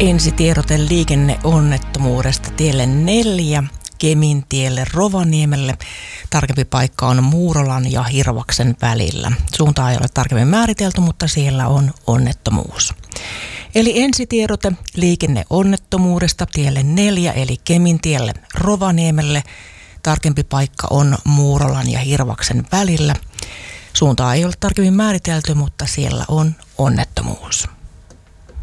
Ensitiedote liikenneonnettomuudesta tielle 4 Kemintielle Rovaniemelle. Tarkempi paikka on Muurolan ja Hirvaksen välillä. Suuntaa ei ole tarkemmin määritelty, mutta siellä on onnettomuus. Eli ensitiedote liikenneonnettomuudesta tielle 4 eli Kemintielle Rovaniemelle. Tarkempi paikka on Muurolan ja Hirvaksen välillä. Suuntaa ei ole tarkemmin määritelty, mutta siellä on onnettomuus.